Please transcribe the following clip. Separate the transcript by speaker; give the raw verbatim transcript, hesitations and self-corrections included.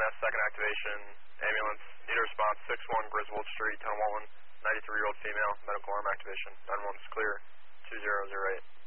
Speaker 1: second activation, ambulance, need a response, six one Griswold Street, Tonawanda, ninety-three-year-old female, medical arm activation, nine one is clear, two zero zero eight.